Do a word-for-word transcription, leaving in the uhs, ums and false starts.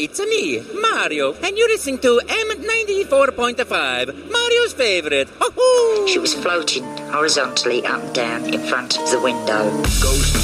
it's me, Mario, and you're listening to M ninety-four point five, Mario's favorite. Ho-ho! She was floating horizontally up and down in front of the window. Ghost